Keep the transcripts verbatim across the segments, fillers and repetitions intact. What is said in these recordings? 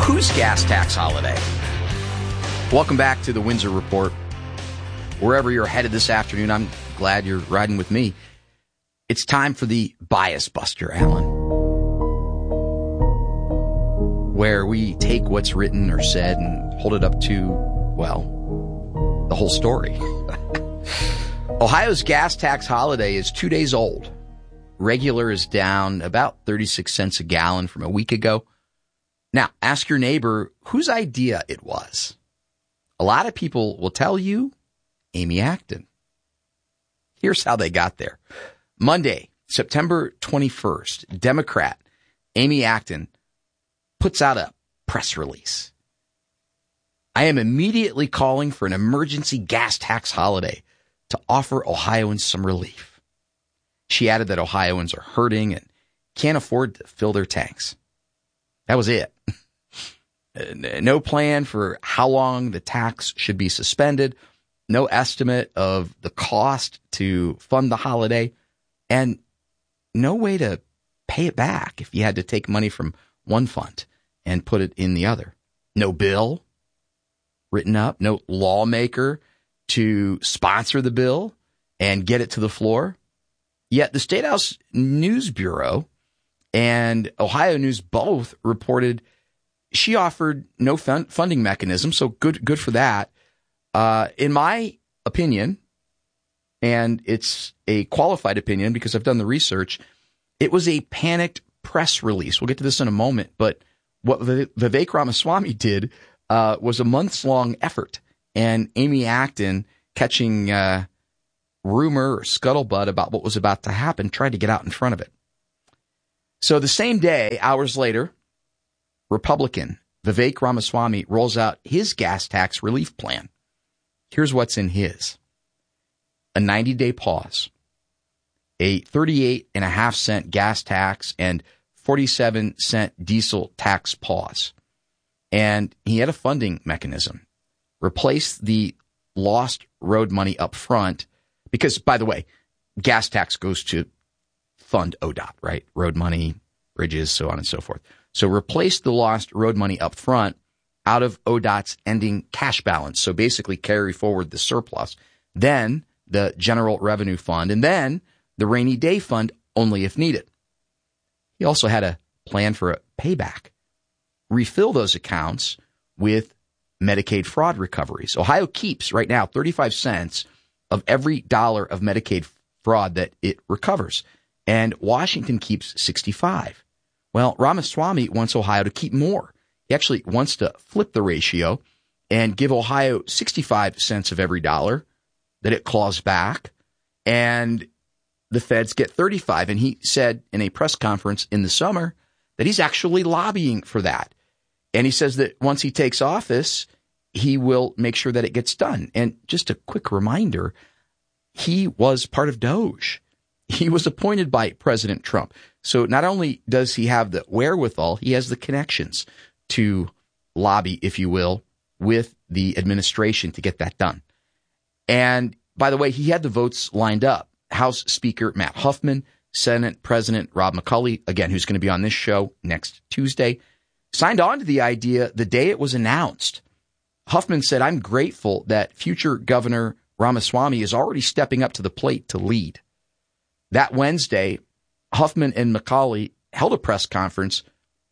Whose gas tax holiday? Welcome back to the Windsor Report. Wherever you're headed this afternoon, I'm glad you're riding with me. It's time for the Bias Buster, Alan, where we take what's written or said and hold it up to, well, the whole story. Ohio's gas tax holiday is two days old. Regular is down about thirty-six cents a gallon from a week ago. Now, ask your neighbor whose idea it was. A lot of people will tell you Amy Acton. Here's how they got there. Monday, September twenty-first, Democrat Amy Acton puts out a press release. I am immediately calling for an emergency gas tax holiday to offer Ohioans some relief. She added that Ohioans are hurting and can't afford to fill their tanks. That was it. No plan for how long the tax should be suspended, no estimate of the cost to fund the holiday, and no way to pay it back if you had to take money from one fund and put it in the other. No bill written up, no lawmaker to sponsor the bill and get it to the floor. Yet the State House News Bureau and Ohio News both reported she offered no fun- funding mechanism, so good good for that. Uh, in my opinion, and it's a qualified opinion because I've done the research, it was a panicked press release. We'll get to this in a moment, but what Vivek Ramaswamy did uh, was a months-long effort, and Amy Acton, catching uh, rumor or scuttlebutt about what was about to happen, tried to get out in front of it. So the same day, hours later, Republican Vivek Ramaswamy rolls out his gas tax relief plan. Here's what's in his. A ninety-day pause, a thirty-eight and a half cent gas tax and forty-seven cent diesel tax pause. And he had a funding mechanism. Replace the lost road money up front, because, by the way, gas tax goes to fund O D O T, right? Road money, bridges, so on and so forth. So replace the lost road money up front out of O D O T's ending cash balance. So basically carry forward the surplus. Then the general revenue fund, and then the rainy day fund only if needed. He also had a plan for a payback. Refill those accounts with Medicaid fraud recoveries. Ohio keeps right now thirty-five cents of every dollar of Medicaid fraud that it recovers, and Washington keeps sixty-five. Well, Ramaswamy wants Ohio to keep more. He actually wants to flip the ratio and give Ohio sixty-five cents of every dollar that it claws back, and the feds get thirty-five. And he said in a press conference in the summer that he's actually lobbying for that. And he says that once he takes office, he will make sure that it gets done. And just a quick reminder, he was part of DOGE. He was appointed by President Trump. So not only does he have the wherewithal, he has the connections to lobby, if you will, with the administration to get that done. And by the way, he had the votes lined up. House Speaker Matt Huffman, Senate President Rob McCauley, again, who's going to be on this show next Tuesday, signed on to the idea the day it was announced. Huffman said, I'm grateful that future Governor Ramaswamy is already stepping up to the plate to lead. That Wednesday, Huffman and McCauley held a press conference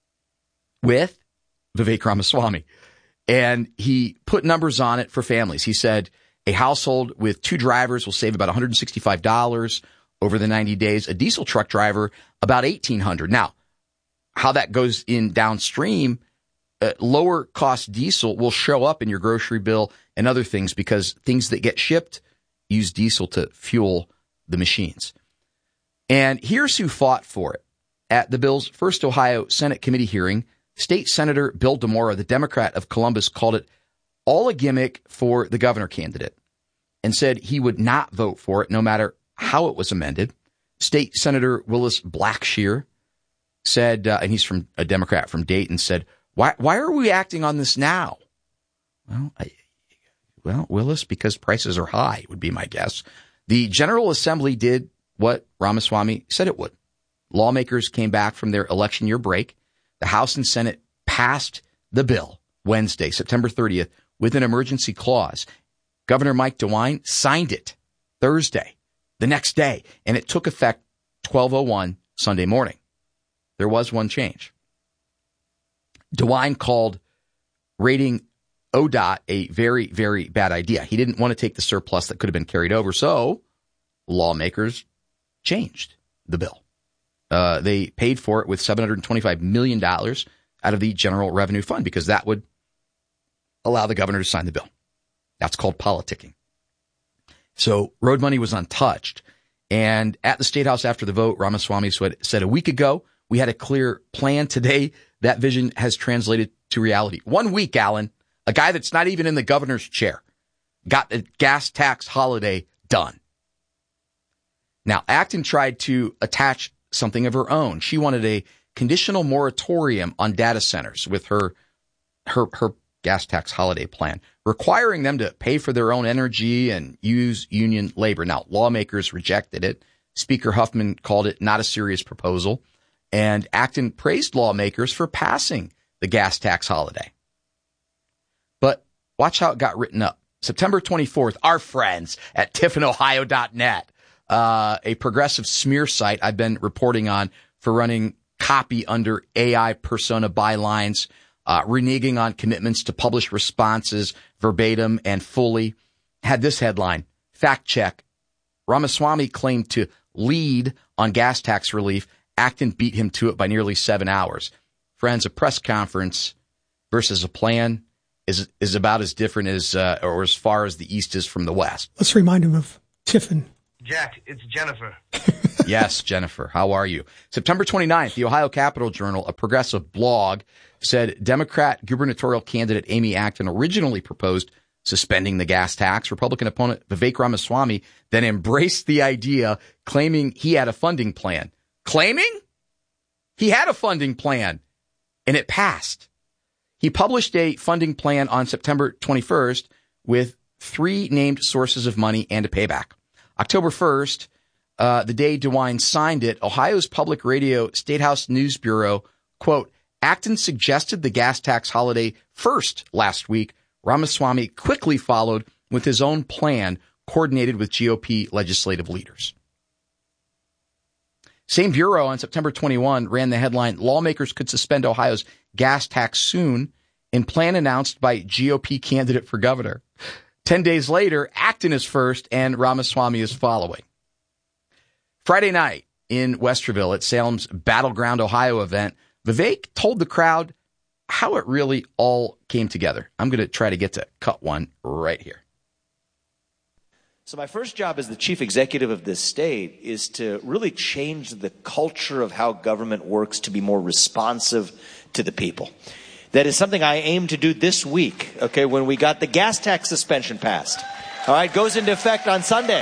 with Vivek Ramaswamy, and he put numbers on it for families. He said a household with two drivers will save about one hundred sixty-five dollars over the ninety days, a diesel truck driver about eighteen hundred dollars. Now, how that goes in downstream, uh, lower cost diesel will show up in your grocery bill and other things because things that get shipped use diesel to fuel the machines. And here's who fought for it. At the bill's first Ohio Senate committee hearing, State Senator Bill DeMora, the Democrat of Columbus, called it all a gimmick for the governor candidate and said he would not vote for it no matter how it was amended. State Senator Willis Blackshear said, uh, and he's from a Democrat from Dayton, said, why why are we acting on this now? Well, I, well, Willis, because prices are high, would be my guess. The General Assembly did what Ramaswamy said it would. Lawmakers came back from their election year break. The House and Senate passed the bill Wednesday, September thirtieth, with an emergency clause. Governor Mike DeWine signed it Thursday, the next day, and it took effect twelve oh one Sunday morning. There was one change. DeWine called raiding O D O T a very, very bad idea. He didn't want to take the surplus that could have been carried over, so lawmakers changed the bill. Uh, they paid for it with seven hundred twenty-five million dollars out of the General Revenue Fund because that would allow the governor to sign the bill. That's called politicking. So road money was untouched. And at the State House after the vote, Ramaswamy said a week ago, we had a clear plan. Today, that vision has translated to reality. One week, Alan, a guy that's not even in the governor's chair, got the gas tax holiday done. Now, Acton tried to attach something of her own. She wanted a conditional moratorium on data centers with her, her, her gas tax holiday plan, requiring them to pay for their own energy and use union labor. Now, lawmakers rejected it. Speaker Huffman called it not a serious proposal, and Acton praised lawmakers for passing the gas tax holiday. But watch how it got written up. September twenty-fourth, our friends at tiffin ohio dot net, uh, a progressive smear site I've been reporting on for running copy under A I persona bylines, uh, reneging on commitments to publish responses verbatim and fully, had this headline: fact check. Ramaswamy claimed to lead on gas tax relief. Acton beat him to it by nearly seven hours. Friends, a press conference versus a plan is is about as different as uh, or as far as the East is from the West. Let's remind him of Tiffin. Jack, it's Jennifer. Yes, Jennifer. How are you? September twenty-ninth, the Ohio Capitol Journal, a progressive blog, said Democrat gubernatorial candidate Amy Acton originally proposed suspending the gas tax. Republican opponent Vivek Ramaswamy then embraced the idea, claiming he had a funding plan. Claiming? He had a funding plan, and it passed. He published a funding plan on September twenty-first with three named sources of money and a payback. October first, uh, the day DeWine signed it, Ohio's Public Radio State House News Bureau, quote, Acton suggested the gas tax holiday first last week. Ramaswamy quickly followed with his own plan coordinated with G O P legislative leaders. Same bureau on September twenty-first ran the headline, lawmakers could suspend Ohio's gas tax soon, in plan announced by G O P candidate for governor. Ten days later, Acton is first and Ramaswamy is following. Friday night in Westerville at Salem's Battleground Ohio event, Vivek told the crowd how it really all came together. I'm going to try to get to cut one right here. So my first job as the chief executive of this state is to really change the culture of how government works to be more responsive to the people. That is something I aim to do this week, okay, when we got the gas tax suspension passed. All right, goes into effect on Sunday.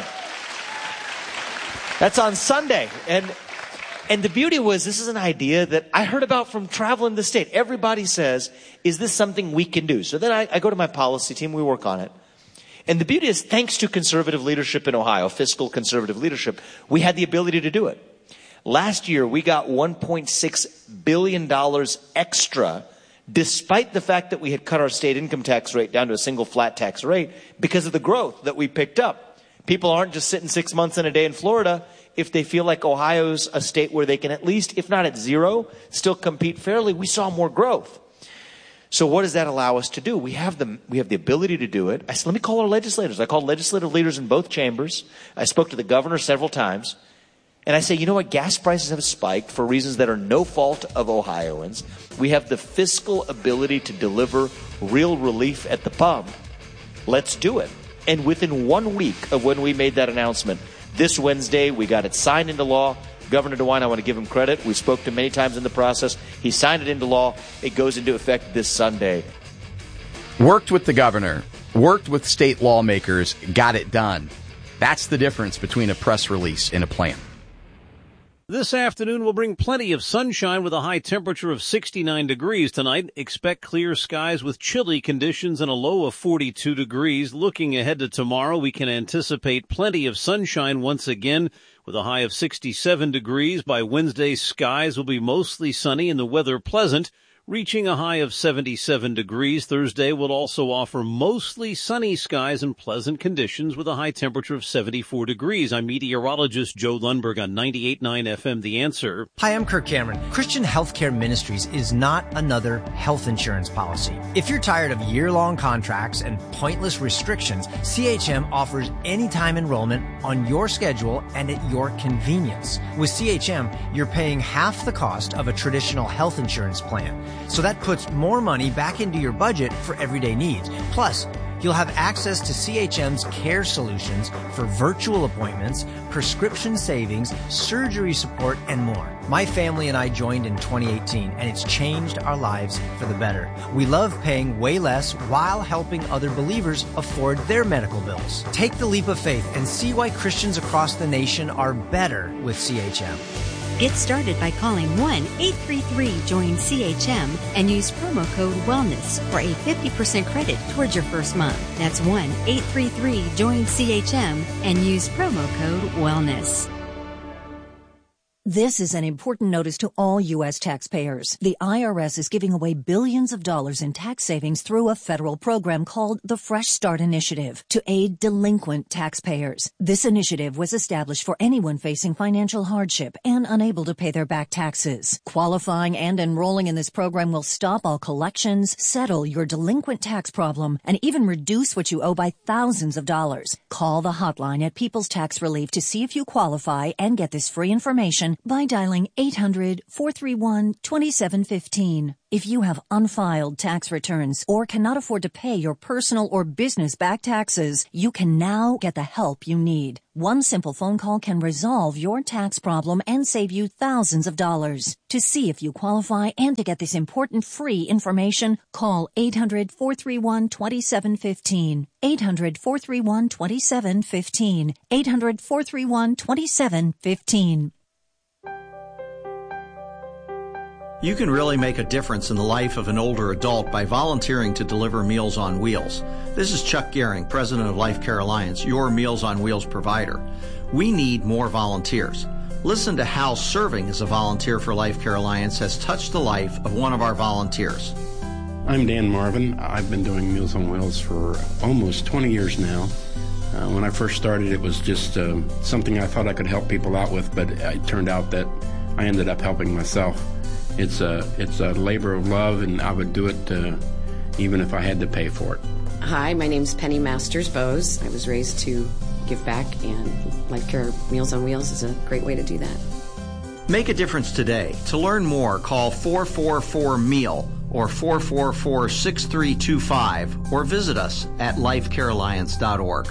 That's on Sunday. And and the beauty was, this is an idea that I heard about from traveling the state. Everybody says, is this something we can do? So then I, I go to my policy team, we work on it. And the beauty is, thanks to conservative leadership in Ohio, fiscal conservative leadership, we had the ability to do it. Last year, we got one point six billion dollars extra, despite the fact that we had cut our state income tax rate down to a single flat tax rate because of the growth that we picked up. People aren't just sitting six months in a day in Florida if they feel like Ohio's a state where they can at least, if not at zero, still compete fairly. We saw more growth. So what does that allow us to do? We have the we have the ability to do it. I said, let me call our legislators. I called legislative leaders in both chambers. I spoke to the governor several times. And I say, you know what? Gas prices have spiked for reasons that are no fault of Ohioans. We have the fiscal ability to deliver real relief at the pump. Let's do it. And within one week of when we made that announcement, this Wednesday, we got it signed into law. Governor DeWine, I want to give him credit. We spoke to him many times in the process. He signed it into law. It goes into effect this Sunday. Worked with the governor, worked with state lawmakers, got it done. That's the difference between a press release and a plan. This afternoon will bring plenty of sunshine with a high temperature of sixty-nine degrees tonight. Expect clear skies with chilly conditions and a low of forty-two degrees. Looking ahead to tomorrow, we can anticipate plenty of sunshine once again with a high of sixty-seven degrees. By Wednesday, skies will be mostly sunny and the weather pleasant. reaching a high of seventy-seven degrees. Thursday will also offer mostly sunny skies and pleasant conditions with a high temperature of seventy-four degrees. I'm meteorologist Joe Lundberg on ninety-eight point nine F M, The Answer. Hi, I'm Kirk Cameron. Christian Healthcare Ministries is not another health insurance policy. If you're tired of year-long contracts and pointless restrictions, C H M offers anytime enrollment on your schedule and at your convenience. With C H M, you're paying half the cost of a traditional health insurance plan. So that puts more money back into your budget for everyday needs. Plus, you'll have access to C H M's care solutions for virtual appointments, prescription savings, surgery support, and more. My family and I joined in twenty eighteen, and it's changed our lives for the better. We love paying way less while helping other believers afford their medical bills. Take the leap of faith and see why Christians across the nation are better with C H M. Get started by calling one eight three three join C H M and use promo code WELLNESS for a fifty percent credit towards your first month. That's one eight three three join C H M and use promo code WELLNESS. This is an important notice to all U S taxpayers. The I R S is giving away billions of dollars in tax savings through a federal program called the Fresh Start Initiative to aid delinquent taxpayers. This initiative was established for anyone facing financial hardship and unable to pay their back taxes. Qualifying and enrolling in this program will stop all collections, settle your delinquent tax problem, and even reduce what you owe by thousands of dollars. Call the hotline at People's Tax Relief to see if you qualify and get this free information by dialing eight hundred, four three one, two seven one five. If you have unfiled tax returns or cannot afford to pay your personal or business back taxes, you can now get the help you need. One simple phone call can resolve your tax problem and save you thousands of dollars. To see if you qualify and to get this important free information, call eight hundred, four three one, two seven one five. eight hundred, four three one, two seven one five. eight hundred, four three one, two seven one five. You can really make a difference in the life of an older adult by volunteering to deliver Meals on Wheels. This is Chuck Gehring, president of Life Care Alliance, your Meals on Wheels provider. We need more volunteers. Listen to how serving as a volunteer for Life Care Alliance has touched the life of one of our volunteers. I'm Dan Marvin. I've been doing Meals on Wheels for almost twenty years now. Uh, when I first started, it was just uh, something I thought I could help people out with, but it turned out that I ended up helping myself. It's a, it's a labor of love, and I would do it uh, even if I had to pay for it. Hi, my name's Penny Masters Bose. I was raised to give back, and Life Care Meals on Wheels is a great way to do that. Make a difference today. To learn more, call four four four M E A L or four four four, six three two five or visit us at life care alliance dot org.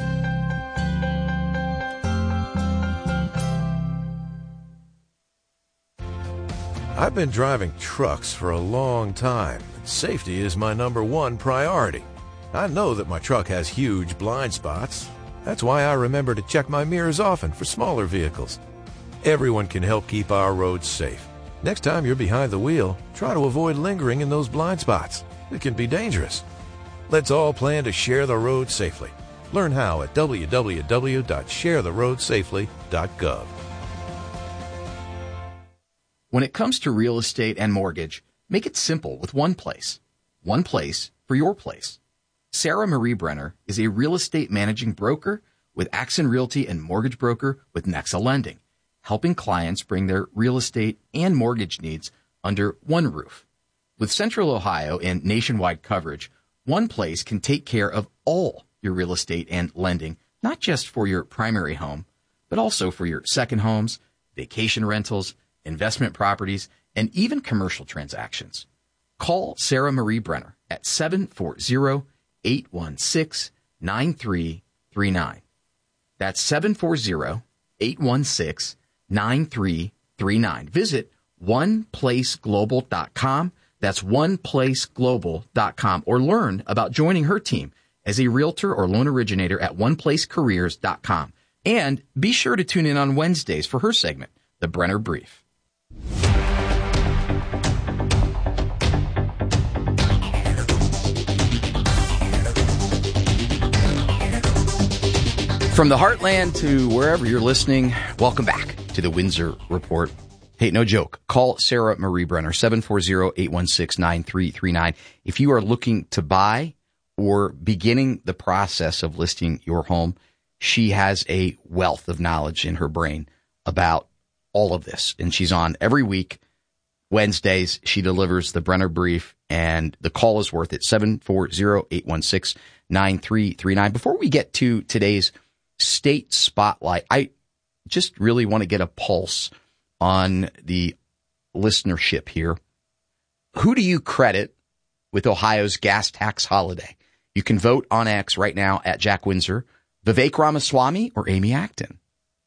I've been driving trucks for a long time. Safety is my number one priority. I know that my truck has huge blind spots. That's why I remember to check my mirrors often for smaller vehicles. Everyone can help keep our roads safe. Next time you're behind the wheel, try to avoid lingering in those blind spots. It can be dangerous. Let's all plan to share the road safely. Learn how at w w w dot share the road safely dot gov. When it comes to real estate and mortgage, make it simple with one place. One place for your place. Sarah Marie Brenner is a real estate managing broker with Axon Realty and mortgage broker with Nexa Lending, helping clients bring their real estate and mortgage needs under one roof. With Central Ohio and nationwide coverage, one place can take care of all your real estate and lending, not just for your primary home, but also for your second homes, vacation rentals, investment properties, and even commercial transactions. Call Sarah Marie Brenner at seven four zero, eight one six, nine three three nine. That's seven four zero, eight one six, nine three three nine. Visit one place global dot com. That's one place global dot com, or learn about joining her team as a realtor or loan originator at one place careers dot com. And be sure to tune in on Wednesdays for her segment, The Brenner Brief. From the heartland to wherever you're listening, welcome back to the Windsor Report. Hey, no joke. Call Sarah Marie Brenner, seven four zero, eight one six, nine three three nine. If you are looking to buy or beginning the process of listing your home, she has a wealth of knowledge in her brain about all of this. And she's on every week. Wednesdays, she delivers the Brenner Brief, and the call is worth it, seven four zero, eight one six, nine three three nine. Before we get to today's State Spotlight, I just really want to get a pulse on the listenership here. Who do you credit with Ohio's gas tax holiday? You can vote on X right now at Jack Windsor, Vivek Ramaswamy, or Amy Acton.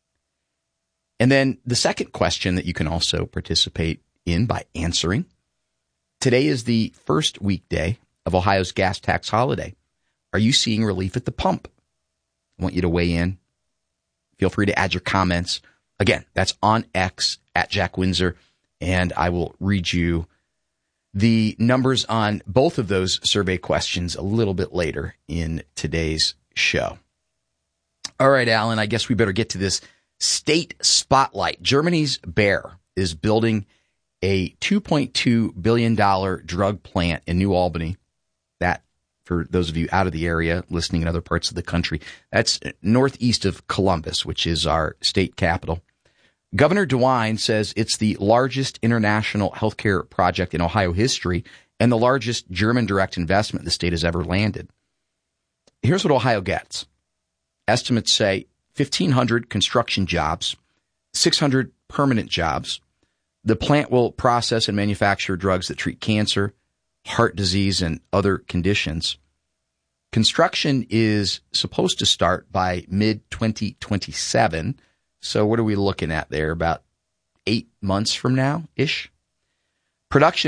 And then the second question that you can also participate in by answering. Today is the first weekday of Ohio's gas tax holiday. Are you seeing relief at the pump? I want you to weigh in. Feel free to add your comments. Again, that's on X at Jack Windsor, and I will read you the numbers on both of those survey questions a little bit later in today's show. All right, Alan, I guess we better get to this State Spotlight. Germany's Bayer is building a two point two billion dollars drug plant in New Albany. That, for those of you out of the area listening in other parts of the country, that's northeast of Columbus, which is our state capital. Governor DeWine says it's the largest international healthcare project in Ohio history and the largest German direct investment the state has ever landed. Here's what Ohio gets. Estimates say fifteen hundred construction jobs, six hundred permanent jobs. The plant will process and manufacture drugs that treat cancer, heart disease, and other conditions. Construction is supposed to start by mid twenty twenty-seven. So what are we looking at there? About eight months from now-ish? Production